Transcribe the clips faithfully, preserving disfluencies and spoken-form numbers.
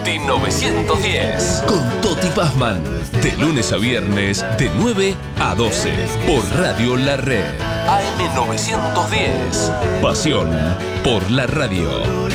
Toti novecientos diez. Con Toti Pazman. De lunes a viernes, de nueve a doce. Por Radio La Red. A M novecientos diez. Pasión por la radio.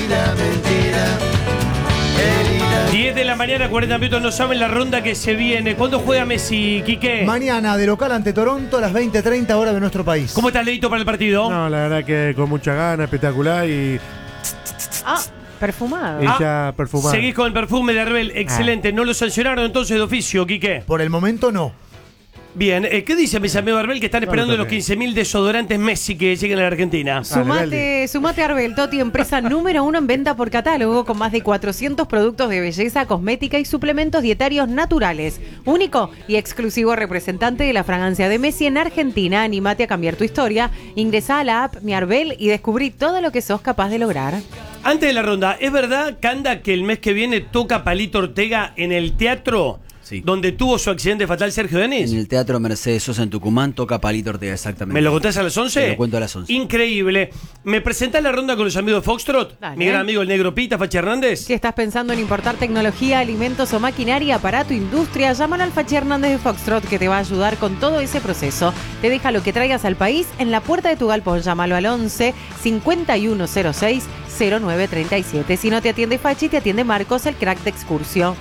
diez de la mañana, cuarenta minutos. No saben la ronda que se viene. ¿Cuándo juega Messi, Quique? Mañana, de local ante Toronto, a las veinte treinta horas de nuestro país. ¿Cómo estás, Leito, para el partido? No, la verdad que con mucha gana, espectacular y... Ah, perfumado. Y Ah, ya perfumado. Seguís con el perfume de Arbel. Excelente. ¿No lo sancionaron entonces de oficio, Quique? Por el momento no. Bien. Eh, ¿Qué dice mis amigos de Arbel que están esperando no, los quince mil desodorantes Messi que lleguen a la Argentina? Sumate, sumate a Arbel, Toti, empresa número uno en venta por catálogo, con más de cuatrocientos productos de belleza, cosmética y suplementos dietarios naturales. Único y exclusivo representante de la fragancia de Messi en Argentina. Anímate a cambiar tu historia. Ingresá a la app Mi Arbel y descubrí todo lo que sos capaz de lograr. Antes de la ronda, ¿es verdad, Canda, que el mes que viene toca Palito Ortega en el teatro? Sí. Donde tuvo su accidente fatal Sergio Denis. En el Teatro Mercedes Sosa en Tucumán toca Palito Ortega, exactamente. ¿Me lo contás a las once? Te lo cuento a las once. Increíble. ¿Me presentás la ronda con los amigos de Foxtrot? Dale. Mi gran amigo el Negro Pita, Fachi Hernández. Si estás pensando en importar tecnología, alimentos o maquinaria para tu industria, llámalo al Fachi Hernández de Foxtrot, que te va a ayudar con todo ese proceso. Te deja lo que traigas al país en la puerta de tu galpón. Llámalo al once cincuenta y uno cero seis cero nueve treinta y siete. Si no te atiende Fachi, te atiende Marcos, el crack de Excursio.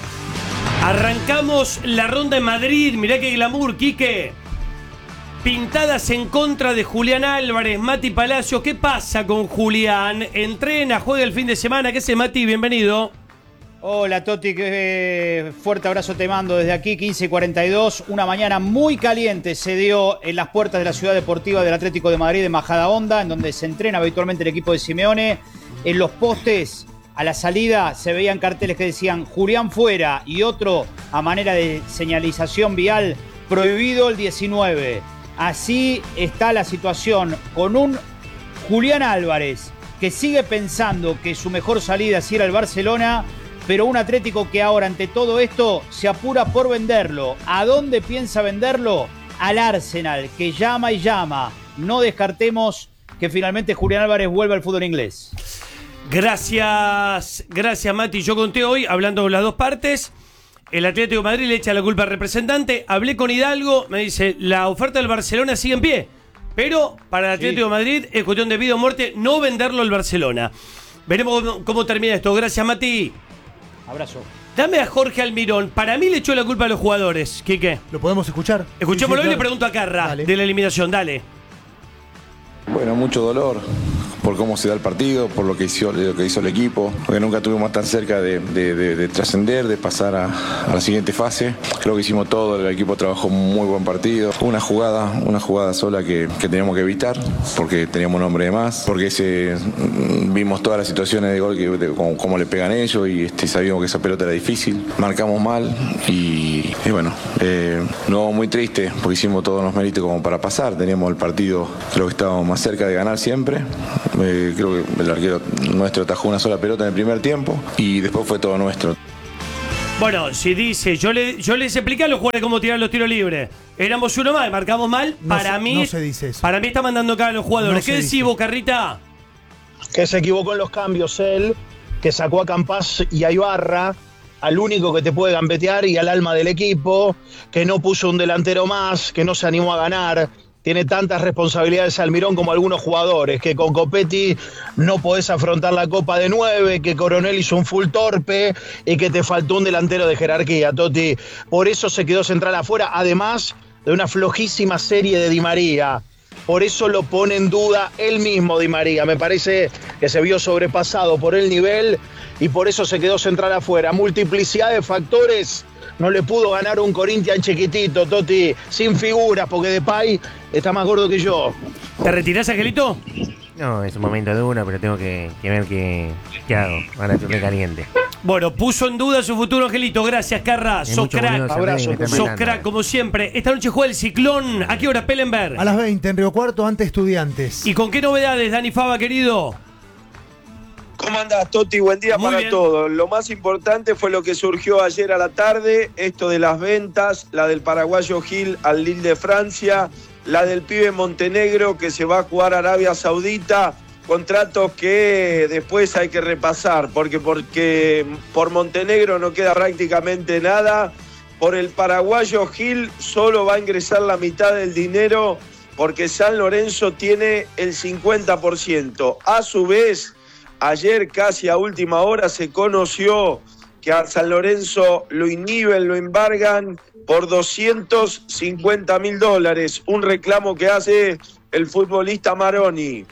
Arrancamos la ronda en Madrid. Mirá qué glamour, Quique. Pintadas en contra de Julián Álvarez, Mati Palacios. ¿Qué pasa con Julián? Entrena, juega el fin de semana. ¿Qué hace, Mati? Bienvenido. Hola, Toti, qué fuerte abrazo te mando desde aquí, quince y cuarenta y dos. Una mañana muy caliente se dio en las puertas de la Ciudad Deportiva del Atlético de Madrid, en Majadahonda, en donde se entrena habitualmente el equipo de Simeone. En los postes, a la salida, se veían carteles que decían Julián fuera y otro, a manera de señalización vial, prohibido el diecinueve. Así está la situación con un Julián Álvarez que sigue pensando que su mejor salida es ir al Barcelona, pero un Atlético que ahora, ante todo esto, se apura por venderlo. ¿A dónde piensa venderlo? Al Arsenal, que llama y llama. No descartemos que finalmente Julián Álvarez vuelva al fútbol inglés. Gracias, gracias, Mati. Yo conté hoy, hablando de las dos partes, el Atlético de Madrid le echa la culpa al representante. Hablé con Hidalgo, me dice, la oferta del Barcelona sigue en pie, pero para el Atlético de Madrid es cuestión de vida o muerte no venderlo al Barcelona. Veremos cómo, cómo termina esto. Gracias, Mati. Abrazo. Dame a Jorge Almirón. Para mí le echó la culpa a los jugadores, Quique. ¿Lo podemos escuchar? Escuchémoslo Sí, sí, y le claro. pregunto a Carra. Dale. De la eliminación. Dale. Bueno, mucho dolor por cómo se da el partido, por lo que hizo, lo que hizo el equipo, porque nunca estuvimos tan cerca de, de, de, de trascender, de pasar a, a la siguiente fase. Creo que hicimos todo, el equipo trabajó un muy buen partido. Una jugada, una jugada sola que, que teníamos que evitar, porque teníamos un hombre de más, porque ese, vimos todas las situaciones de gol, que, de, cómo, cómo le pegan ellos, y este, sabíamos que esa pelota era difícil. Marcamos mal y, y bueno, eh, no muy triste, porque hicimos todos los méritos como para pasar. Teníamos el partido, creo que estábamos más cerca de ganar siempre. Eh, creo que el arquero nuestro atajó una sola pelota en el primer tiempo y después fue todo nuestro. Bueno, si dice, yo, le, yo les expliqué a los jugadores cómo tirar los tiros libres. Éramos uno más, marcamos mal. No para se- mí, no se dice eso. Para mí está mandando acá a los jugadores. No ¿Qué se decís dice. vos, Carrita? Que se equivocó en los cambios él, que sacó a Campás y a Ibarra, al único que te puede gambetear y al alma del equipo, que no puso un delantero más, que no se animó a ganar. Tiene tantas responsabilidades Almirón como algunos jugadores, que con Copetti no podés afrontar la Copa de nueve, que Coronel hizo un full torpe y que te faltó un delantero de jerarquía, Toti. Por eso se quedó central afuera, además de una flojísima serie de Di María. Por eso lo pone en duda él mismo, Di María. Me parece que se vio sobrepasado por el nivel y por eso se quedó central afuera. Multiplicidad de factores. No le pudo ganar un Corinthians chiquitito, Toti, sin figuras, porque Depay está más gordo que yo. ¿Te retirás, Angelito? No, es un momento de uno, pero tengo que, que ver qué, qué hago. Ahora estoy caliente. Bueno, puso en duda su futuro, Angelito. Gracias, Carra. Hay Sos mucho crack. boludo también Abrazo, que me están Sos mandando. crack, como siempre. Esta noche juega el Ciclón. ¿A qué hora, Pellenberg? A las veinte en Río Cuarto ante Estudiantes. ¿Y con qué novedades, Dani Fava, querido? ¿Cómo andás, Toti? Buen día Muy para bien. todos. Lo más importante fue lo que surgió ayer a la tarde, esto de las ventas, la del paraguayo Gil al Lille de Francia, la del pibe Montenegro que se va a jugar a Arabia Saudita contratos que después hay que repasar, porque, porque por Montenegro no queda prácticamente nada. Por el paraguayo Gil solo va a ingresar la mitad del dinero porque San Lorenzo tiene el cincuenta por ciento. A su vez, ayer casi a última hora se conoció que a San Lorenzo lo inhiben, lo embargan por doscientos cincuenta mil dólares, un reclamo que hace el futbolista Maroni.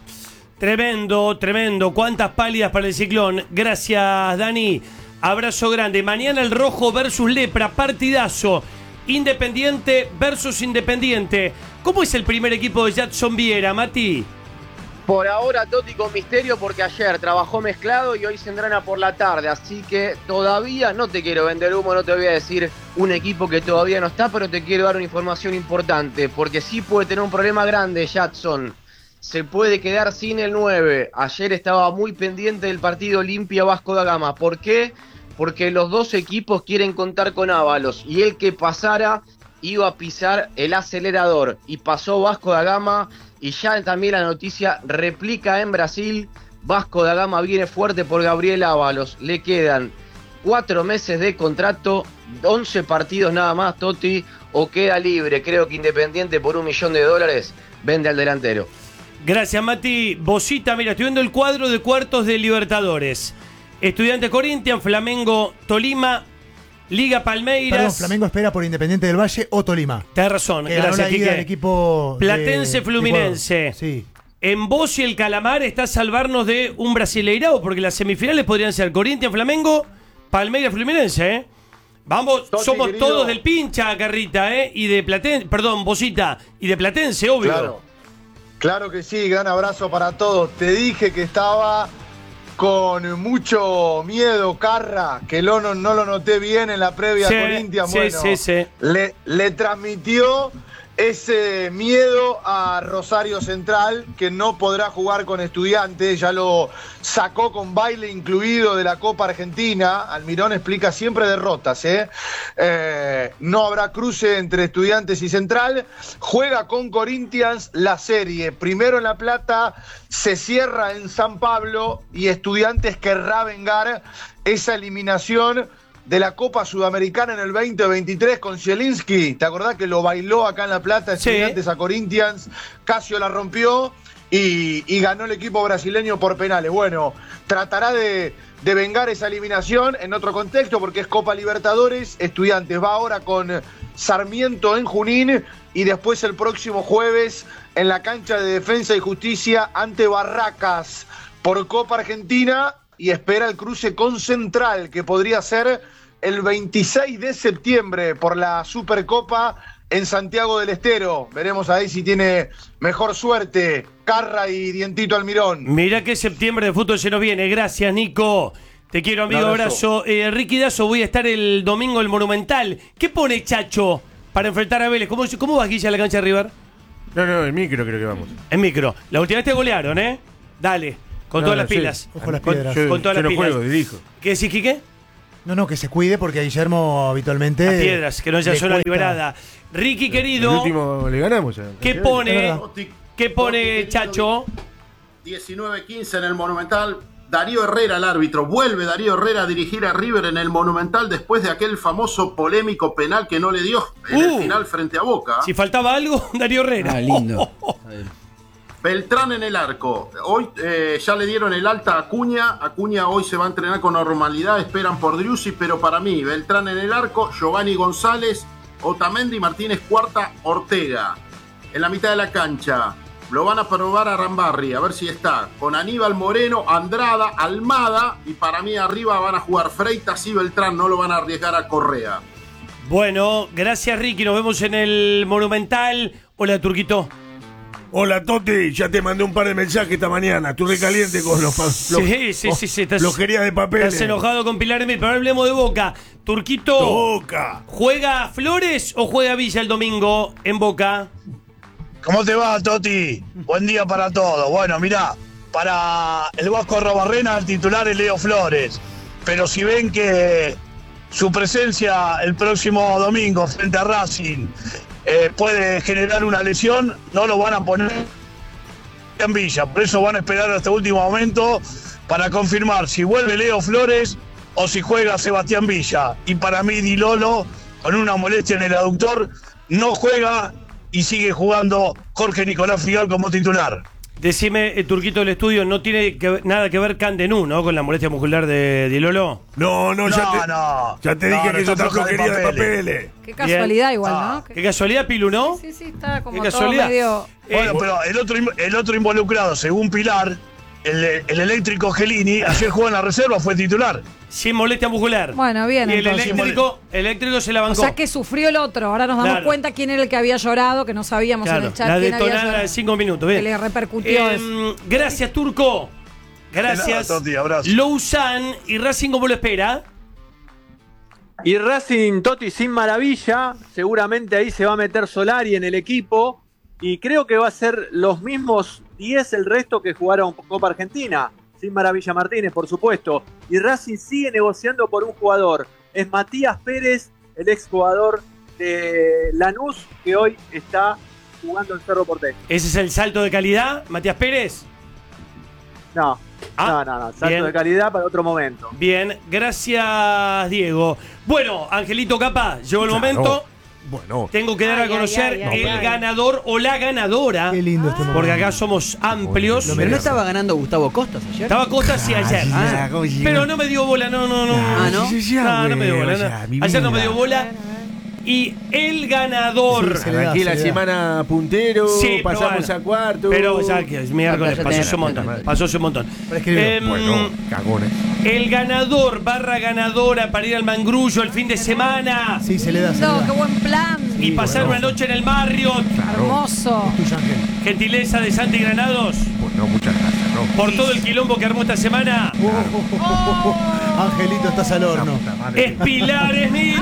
Tremendo, tremendo. Cuántas pálidas para el Ciclón. Gracias, Dani. Abrazo grande. Mañana el Rojo versus Lepra, partidazo. Independiente versus Independiente. ¿Cómo es el primer equipo de Jadson Viera, Mati? Por ahora Totti con misterio porque ayer trabajó mezclado y hoy se entrena por la tarde, así que todavía no te quiero vender humo, no te voy a decir un equipo que todavía no está, pero te quiero dar una información importante, porque sí puede tener un problema grande Jadson, se puede quedar sin el nueve, ayer estaba muy pendiente del partido Olimpia Vasco da Gama, ¿por qué? Porque los dos equipos quieren contar con Ábalos y el que pasara iba a pisar el acelerador y pasó Vasco da Gama. Y ya también la noticia replica en Brasil, Vasco da Gama viene fuerte por Gabriel Ábalos, le quedan cuatro meses de contrato, once partidos nada más, Totti, o queda libre. Creo que Independiente por un millón de dólares vende al delantero. Gracias, Mati. Bocita, mira, estoy viendo el cuadro de cuartos de Libertadores. Estudiantes Corinthians, Flamengo, Tolima, Liga Palmeiras. Perdón, Flamengo espera por Independiente del Valle o Tolima. Tenés razón, que gracias, Quique. El equipo Platense de, Fluminense. De sí. En vos y el Calamar está a salvarnos de un Brasileirao, porque las semifinales podrían ser Corinthians, Flamengo, Palmeiras, Fluminense, ¿eh? Vamos, Toti, somos querido. todos del pincha, Carrita, ¿eh? Y de Platense, perdón, Bocita, y de Platense, obvio. Claro. Claro que sí, gran abrazo para todos. Te dije que estaba con mucho miedo, Carra, que lo, no, no lo noté bien en la previa Sí, Corinthians. sí, Bueno, sí, sí. Le, le transmitió ese miedo a Rosario Central, que no podrá jugar con Estudiantes, ya lo sacó con baile incluido de la Copa Argentina. Almirón explica siempre derrotas, ¿eh? Eh, no habrá cruce entre Estudiantes y Central. Juega con Corinthians la serie. Primero en La Plata, se cierra en San Pablo y Estudiantes querrá vengar esa eliminación de la Copa Sudamericana en el veinte veintitrés con Zielinski. ¿Te acordás que lo bailó acá en La Plata, Estudiantes sí. a Corinthians? Casio la rompió y, y ganó el equipo brasileño por penales. Bueno, tratará de, de vengar esa eliminación en otro contexto porque es Copa Libertadores. Estudiantes va ahora con Sarmiento en Junín y después el próximo jueves en la cancha de Defensa y Justicia ante Barracas por Copa Argentina. Y espera el cruce con Central, que podría ser el veintiséis de septiembre por la Supercopa en Santiago del Estero. Veremos ahí si tiene mejor suerte Carra y Dientito Almirón. Mirá que septiembre de fútbol se nos viene. Gracias, Nico. Te quiero, amigo. Abrazo. abrazo. Eh, Ricky Dazo, voy a estar el domingo en el Monumental. ¿Qué pone Chacho para enfrentar a Vélez? ¿Cómo, cómo vas, Guilla, a la cancha de River? No, no, en micro creo que vamos. En micro. La última vez te golearon, ¿eh? Dale. Con no, todas no, las sí. pilas. Ojo las con, piedras. Yo, con todas yo las no pilas. juego, dirijo. ¿Qué decís, Quique? No, no, que se cuide porque a Guillermo habitualmente. Las piedras, que no haya le zona cuesta. liberada. Ricky, querido. El último le ganamos. A ¿Qué pone, ¿qué pone Chacho? diecinueve quince en el Monumental. Darío Herrera, el árbitro. Vuelve Darío Herrera a dirigir a River en el Monumental después de aquel famoso polémico penal que no le dio en Uh, el final frente a Boca. Si faltaba algo, Darío Herrera. Ah, lindo. Beltrán en el arco. Hoy eh, ya le dieron el alta a Acuña. Acuña hoy se va a entrenar con normalidad. Esperan por Driussi, pero para mí, Beltrán en el arco, Giovanni González, Otamendi, Martínez Cuarta, Ortega. En la mitad de la cancha lo van a probar a Rambarri, a ver si está. Con Aníbal Moreno, Andrada, Almada. Y para mí arriba van a jugar Freitas y Beltrán. No lo van a arriesgar a Correa. Bueno, gracias, Ricky. Nos vemos en el Monumental. Hola, Turquito. Hola, Toti, ya te mandé un par de mensajes esta mañana. Estoy recaliente con los... los Sí, sí, sí, sí. Estás, lojerías de papel. Estás enojado con Pilar Emil, pero hablemos de Boca. Turquito, Boca. ¿juega Flores o juega Villa el domingo en Boca? ¿Cómo te va, Toti? Buen día para todos. Bueno, mirá, para el Vasco Rabarrena el titular es Leo Flores. Pero si ven que su presencia el próximo domingo frente a Racing... Eh, puede generar una lesión, no lo van a poner Sebastián Villa. Por eso van a esperar hasta el último momento para confirmar si vuelve Leo Flores o si juega Sebastián Villa. Y para mí Di Lolo, con una molestia en el aductor, no juega y sigue jugando Jorge Nicolás Figal como titular. Decime, el Turquito del estudio, ¿no tiene que, nada que ver Candenú, ¿no? Con la molestia muscular de Di Lolo. No, no, ya No, te, no. ya te No, dije no, que eso está está floja de flojería de papeles. papeles. Qué casualidad Bien. igual, Ah. ¿no? Qué casualidad, Pilu, ¿no? Sí, sí, está como Qué todo casualidad. medio... Bueno, Eh, pero el otro, el otro involucrado, según Pilar, el, el eléctrico Gelini, ayer jugó en la reserva, fue titular. Sin molestia muscular. Bueno, bien, Y el entonces. eléctrico, eléctrico se la O bancó. sea que sufrió el otro. Ahora nos damos Claro. cuenta quién era el que había llorado, que no sabíamos en Claro, el chat la quién había detonada llorado. de cinco minutos. Que Bien. le repercutió Eh, eso. gracias, Turco. Gracias. De nada, Toti, abrazo. Lausanne y Racing, ¿cómo lo espera? Y Racing, Totti, sin maravilla, seguramente ahí se va a meter Solari en el equipo y creo que va a ser los mismos diez el resto que jugaron Copa Argentina, sin Maravilla Martínez, por supuesto. Y Racing sigue negociando por un jugador, es Matías Pérez, el exjugador de Lanús, que hoy está jugando en Cerro Porteño. ¿Ese es el salto de calidad, Matías Pérez? No, Ah, no, no, no, salto bien. de calidad para otro momento. Bien, gracias, Diego. Bueno, Angelito Capa, llegó el Claro. momento. Bueno, Tengo que dar a Ay, conocer ay, ay, el ay, ay. ganador o la ganadora. Qué lindo este momento. Porque acá somos amplios. Lo Pero no merece. estaba ganando Gustavo Costas ayer. Estaba Costa sí ayer. Ah, Pero no me dio bola, no, no, no. Ah, ¿no? No, no me dio bola. no. Ayer no me dio bola. Y el ganador. Sí, se le da, Aquí la se le da. semana puntero, Sí, pero pasamos bueno. a cuarto. Pero ya que es miércoles, Acá ya pasó tenés, un montón. madre. Pasó un montón. Prescribió. Em, bueno, cagones. El ganador barra ganadora para ir al Mangrullo el fin de semana Sí, se le da, se le No, da. qué buen plan. y pasar una noche en el Marriott. Hermoso. Tuyo, Ángel. Gentileza de Santi Granados Bueno, muchas gracias, ¿no? por todo el quilombo que armó esta semana. Angelito, estás al horno. Es Pilar Smith.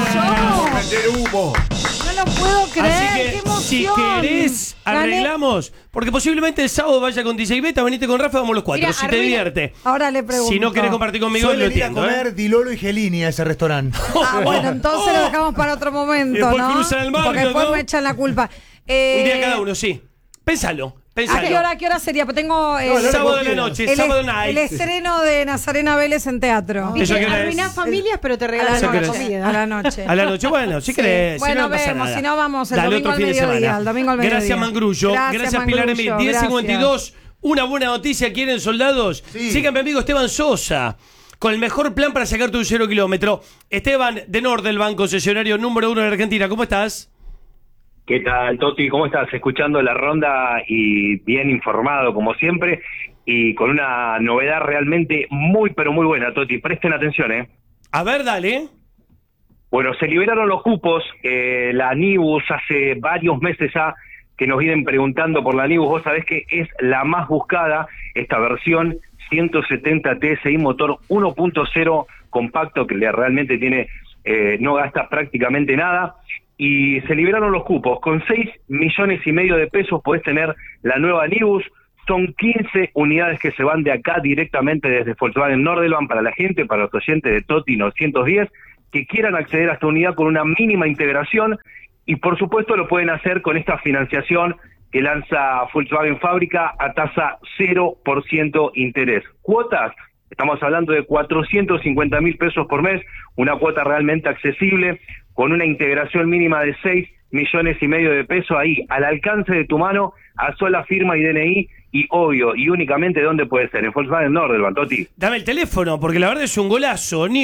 Meter humo. No lo puedo creer. Así qué que emoción. si querés, Gané. arreglamos. Porque posiblemente el sábado vaya con D J Beta, venite con Rafa, vamos los cuatro. Mira, si te arruina- divierte. Ahora le pregunto. Si no querés compartir conmigo, lo Suelen ir a entiendo. comer ¿eh? Di Lolo y Gelini a ese restaurante. Ah, bueno, entonces lo dejamos para otro momento, Y después ¿no? cruzan el Porque Marriott, después ¿no? me echan la culpa. Eh, Un día cada uno, sí. Pénsalo, pénsalo. ¿A qué hora, qué hora sería? Pues tengo eh, No, la hora Sábado que de la quieras. noche, el, sábado night. el estreno de Nazarena Vélez en teatro. Eso que Viste, es- arruinás familias, pero te A la regalan Eso una que es- comida. A la noche. A la noche, bueno, si Sí. querés. Bueno, si no, no pasa vemos, nada. si no, vamos el Dale domingo otro al fin de mediodía, semana. el domingo al mediodía. Gracias, Mangrullo. Gracias, Gracias, Pilar Mangrullo, Emil. diez cincuenta y dos. Una buena noticia. ¿Quieren soldados? Sí. Sigan mi amigo Esteban Sosa. Con el mejor plan para sacarte un cero kilómetro. Esteban de Nord del Banco Concesionario número uno de Argentina. ¿Cómo estás? ¿Qué tal, Toti? ¿Cómo estás? Escuchando la ronda y bien informado, como siempre, y con una novedad realmente muy, pero muy buena, Toti. Presten atención, ¿eh? A ver, dale. Bueno, se liberaron los cupos. Eh, la Nibus hace varios meses ya que nos vienen preguntando por la Nibus. Vos sabés que es la más buscada, esta versión ciento setenta T S I, motor uno punto cero compacto, que le realmente tiene, eh, no gasta prácticamente nada. Y se liberaron los cupos. Con seis millones y medio de pesos podés tener la nueva Nibus. Son quince unidades que se van de acá directamente desde Volkswagen Nordelban para la gente, para los oyentes de Toti novecientos diez, que quieran acceder a esta unidad con una mínima integración. Y por supuesto lo pueden hacer con esta financiación que lanza Volkswagen Fábrica a tasa cero por ciento interés. Cuotas, estamos hablando de cuatrocientos cincuenta mil pesos por mes, una cuota realmente accesible, con una integración mínima de seis millones y medio de pesos ahí, al alcance de tu mano, a sola firma y D N I, y obvio, y únicamente, ¿dónde puede ser? En Volkswagen Nordelban, Toti. Dame el teléfono, porque la verdad es un golazo.